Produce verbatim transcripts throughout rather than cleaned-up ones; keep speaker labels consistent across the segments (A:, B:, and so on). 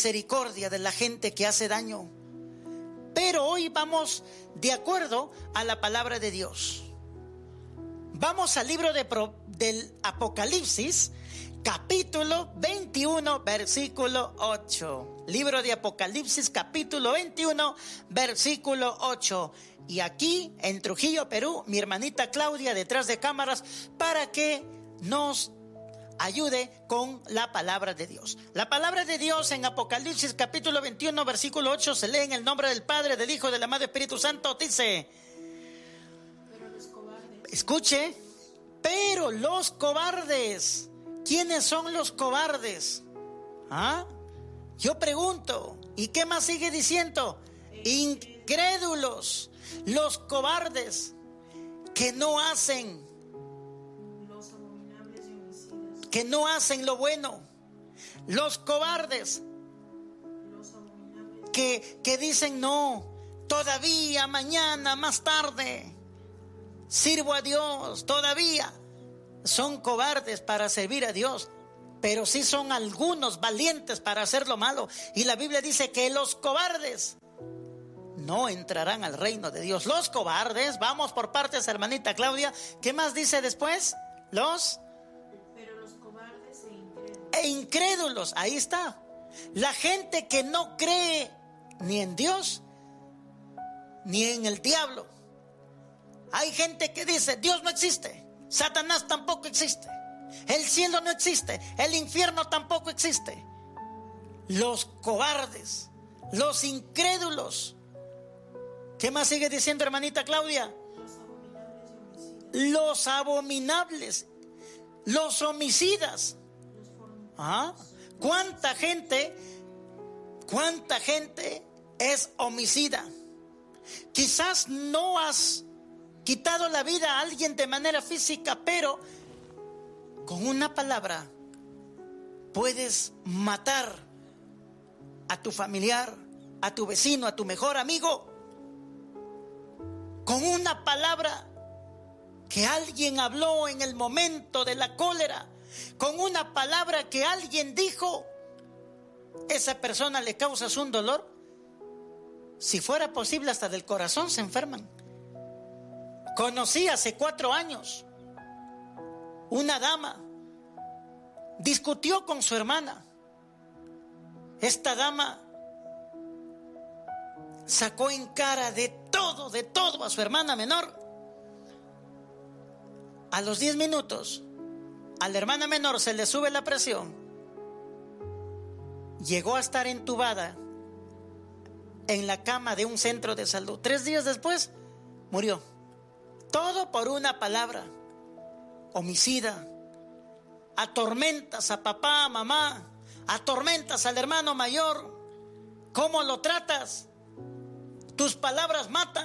A: misericordia de la gente que hace daño. Pero hoy vamos de acuerdo a la palabra de Dios. Vamos al libro de Pro, del Apocalipsis, capítulo veintiuno, versículo ocho. Libro de Apocalipsis, capítulo veintiuno, versículo ocho. Y aquí, en Trujillo, Perú, mi hermanita Claudia, detrás de cámaras, para que nos ayude con la palabra de Dios. La palabra de Dios en Apocalipsis, capítulo veintiuno, versículo ocho, se lee en el nombre del Padre, del Hijo, del amado Espíritu Santo. Dice,
B: pero los cobardes.
A: Escuche, pero los cobardes. ¿Quiénes son los cobardes? ¿Ah? Yo pregunto, ¿y qué más sigue diciendo? Incrédulos, los cobardes que no hacen,
B: Los abominables y homicidas.
A: que no hacen lo bueno, los cobardes
B: Los abominables.
A: que, que dicen no, todavía, mañana, más tarde, sirvo a Dios, todavía. Son cobardes para servir a Dios, pero sí son algunos valientes para hacer lo malo. Y la Biblia dice que los cobardes no entrarán al reino de Dios. Los cobardes, vamos por partes, hermanita Claudia. ¿Qué más dice después? Los
B: Pero los cobardes e incrédulos.
A: e incrédulos, ahí está. La gente que no cree ni en Dios ni en el diablo. Hay gente que dice, Dios no existe, Satanás tampoco existe, el cielo no existe, el infierno tampoco existe. Los cobardes, los incrédulos. ¿Qué más sigue diciendo, hermanita Claudia?
B: Los abominables y homicidas.
A: Los abominables, los homicidas.
B: Los fornicarios.
A: ¿Ah? ¿Cuánta gente, cuánta gente es homicida? Quizás no has quitado la vida a alguien de manera física, pero con una palabra puedes matar a tu familiar, a tu vecino, a tu mejor amigo. Con una palabra que alguien habló en el momento de la cólera, con una palabra que alguien dijo, esa persona le causas un dolor. Si fuera posible, hasta del corazón se enferman. Conocí hace cuatro años una dama, discutió con su hermana. Esta dama sacó en cara de todo, de todo a su hermana menor. A los diez minutos, a la hermana menor se le sube la presión. Llegó a estar entubada en la cama de un centro de salud. Tres días después, murió. Todo por una palabra. Homicida. Atormentas a papá, a mamá. Atormentas al hermano mayor. ¿Cómo lo tratas? Tus palabras matan.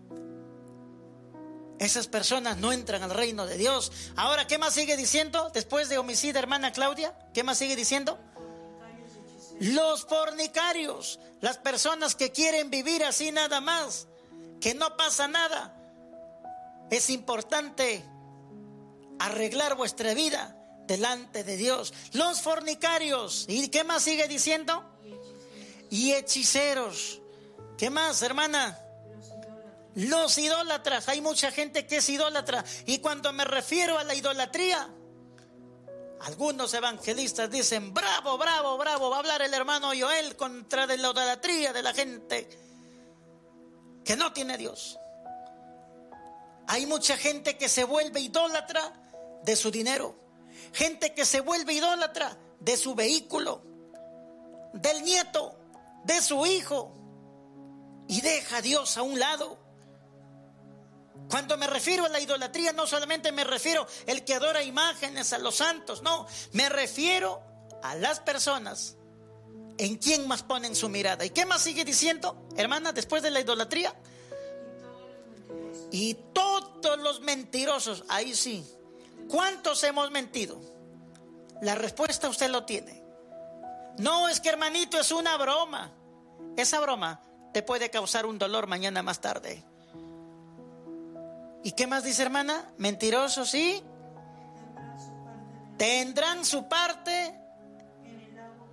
A: Esas personas no entran al reino de Dios. Ahora, ¿qué más sigue diciendo? Después de homicida, hermana Claudia, ¿qué más sigue diciendo? Los fornicarios, las personas que quieren vivir así nada más, que no pasa nada. Es importante arreglar vuestra vida delante de Dios. Los fornicarios, ¿y qué más sigue diciendo? Y hechiceros. ¿Qué más, hermana? Los idólatras. Hay mucha gente que es idólatra. Y cuando me refiero a la idolatría, algunos evangelistas dicen, bravo, bravo, bravo, va a hablar el hermano Joel contra de la idolatría de la gente que no tiene Dios. Hay mucha gente que se vuelve idólatra de su dinero, gente que se vuelve idólatra de su vehículo, del nieto, de su hijo, y deja a Dios a un lado. Cuando me refiero a la idolatría, no solamente me refiero al que adora imágenes, a los santos, no, me refiero a las personas en quien más ponen su mirada. ¿Y qué más sigue diciendo, hermana, después de la idolatría? Y todos los mentirosos, ahí sí. ¿Cuántos hemos mentido? La respuesta usted lo tiene. No, es que, hermanito, es una broma. Esa broma te puede causar un dolor mañana más tarde. ¿Y qué más dice, hermana? Mentirosos, ¿sí?
B: Tendrán su parte
A: Tendrán su parte
B: en el lago que arde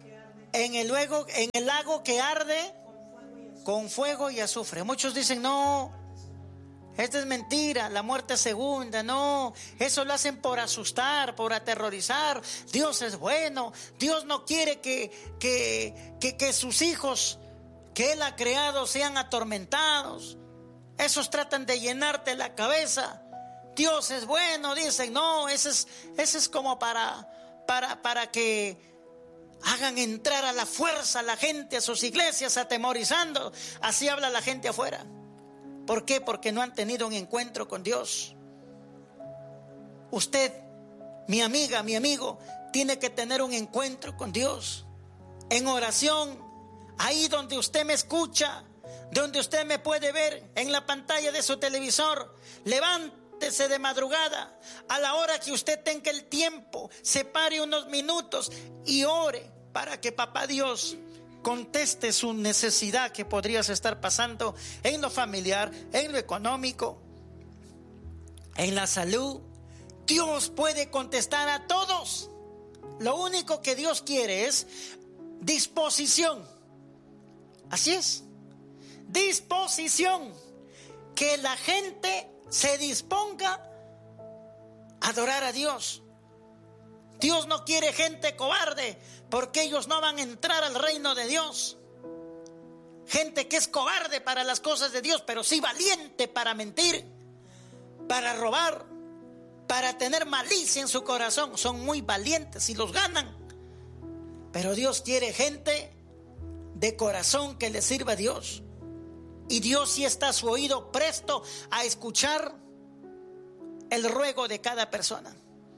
A: En el, luego, en el lago que arde con fuego y azufre. Muchos dicen, no, esta es mentira, la muerte segunda, no, eso lo hacen por asustar, por aterrorizar. Dios es bueno, Dios no quiere que, que, que, que sus hijos que Él ha creado sean atormentados. Esos tratan de llenarte la cabeza. Dios es bueno, dicen, no, ese es, ese es como para, para, para que hagan entrar a la fuerza a la gente a sus iglesias atemorizando. Así habla la gente afuera. ¿Por qué? Porque no han tenido un encuentro con Dios. Usted, mi amiga, mi amigo, tiene que tener un encuentro con Dios. En oración, ahí donde usted me escucha, donde usted me puede ver en la pantalla de su televisor, levántese de madrugada, a la hora que usted tenga el tiempo, separe unos minutos y ore para que Papá Dios conteste su necesidad que podrías estar pasando en lo familiar, en lo económico, en la salud. Dios puede contestar a todos. Lo único que Dios quiere es disposición. Así es, disposición. Que la gente se disponga a adorar a Dios. Dios no quiere gente cobarde, porque ellos no van a entrar al reino de Dios. Gente que es cobarde para las cosas de Dios, pero sí valiente para mentir, para robar, para tener malicia en su corazón. Son muy valientes y los ganan. Pero Dios quiere gente de corazón que le sirva a Dios. Y Dios sí está a su oído presto a escuchar el ruego de cada persona.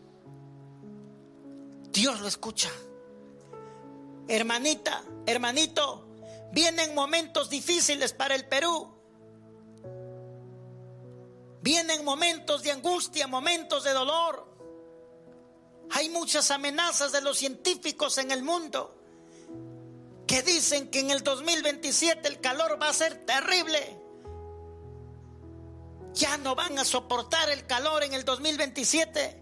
A: Dios lo escucha. Hermanita, hermanito, vienen momentos difíciles para el Perú. Vienen momentos de angustia, momentos de dolor. Hay muchas amenazas de los científicos en el mundo que dicen que en el dos mil veintisiete el calor va a ser terrible. Ya no van a soportar el calor en el dos mil veintisiete.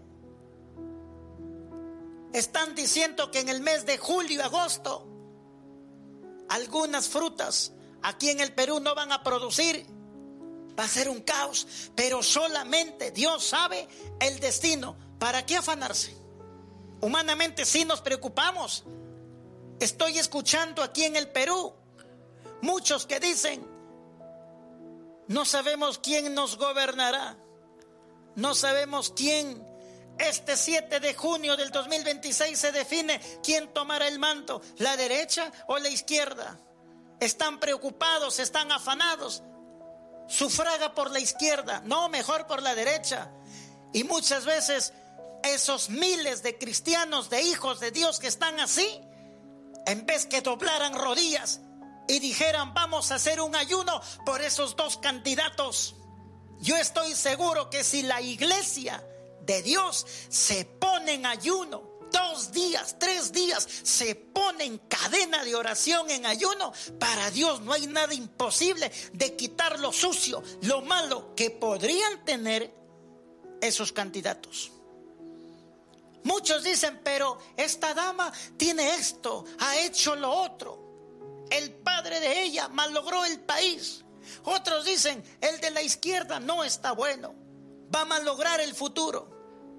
A: Están diciendo que en el mes de julio y agosto algunas frutas aquí en el Perú no van a producir. Va a ser un caos, pero solamente Dios sabe el destino. ¿Para qué afanarse? Humanamente sí nos preocupamos. Estoy escuchando aquí en el Perú muchos que dicen: no sabemos quién nos gobernará, no sabemos quién. Este siete de junio del dos mil veintiséis se define quién tomará el mando, la derecha o la izquierda. Están preocupados, están afanados. Sufraga por la izquierda, no, mejor por la derecha. Y muchas veces esos miles de cristianos, de hijos de Dios que están así, en vez que doblaran rodillas y dijeran: vamos a hacer un ayuno por esos dos candidatos, yo estoy seguro que si la iglesia de Dios se pone en ayuno, dos días, tres días, se pone en cadena de oración en ayuno, para Dios no hay nada imposible de quitar lo sucio, lo malo que podrían tener esos candidatos. Muchos dicen: pero esta dama tiene esto, ha hecho lo otro, el padre de ella malogró el país. Otros dicen: el de la izquierda no está bueno, va a malograr el futuro.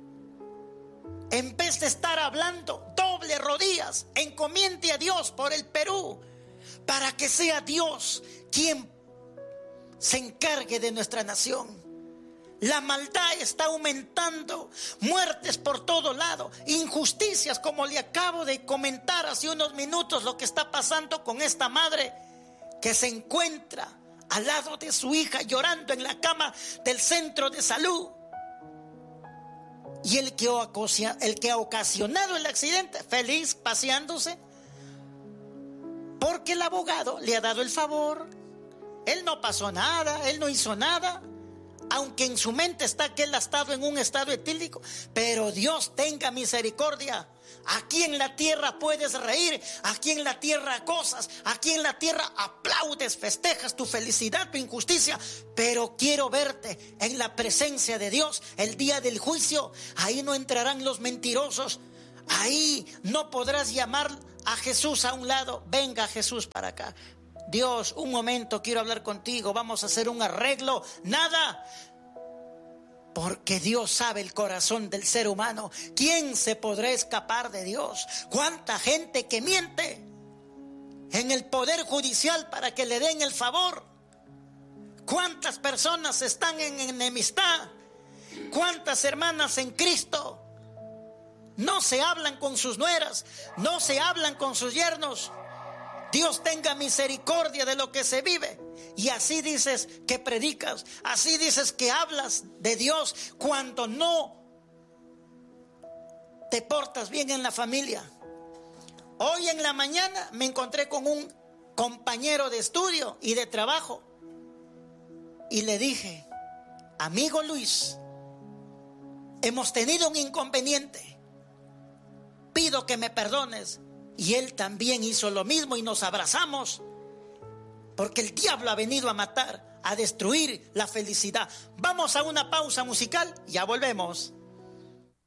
A: En vez de estar hablando, doble rodillas, encomiende a Dios por el Perú, para que sea Dios quien se encargue de nuestra nación. La maldad está aumentando, muertes por todo lado, injusticias, como le acabo de comentar hace unos minutos lo que está pasando con esta madre que se encuentra al lado de su hija llorando en la cama del centro de salud. Y el que, el que ha ocasionado el accidente, feliz paseándose, porque el abogado le ha dado el favor. Él no pasó nada, él no hizo nada, aunque en su mente está que él ha estado en un estado etílico. Pero Dios tenga misericordia. Aquí en la tierra puedes reír, aquí en la tierra gozas, aquí en la tierra aplaudes, festejas tu felicidad, tu injusticia, pero quiero verte en la presencia de Dios el día del juicio. Ahí no entrarán los mentirosos, ahí no podrás llamar a Jesús a un lado. Venga Jesús para acá. Dios, un momento, quiero hablar contigo. Vamos a hacer un arreglo. Nada. Porque Dios sabe el corazón del ser humano. ¿Quién se podrá escapar de Dios? ¿Cuánta gente que miente en el poder judicial para que le den el favor? ¿Cuántas personas están en enemistad? ¿Cuántas hermanas en Cristo no se hablan con sus nueras, no se hablan con sus yernos? Dios tenga misericordia de lo que se vive. Y así dices que predicas, así dices que hablas de Dios cuando no te portas bien en la familia. Hoy en la mañana me encontré con un compañero de estudio y de trabajo y le dije: amigo Luis, hemos tenido un inconveniente, pido que me perdones. Y él también hizo lo mismo y nos abrazamos, porque el diablo ha venido a matar, a destruir la felicidad. Vamos a una pausa musical, ya volvemos.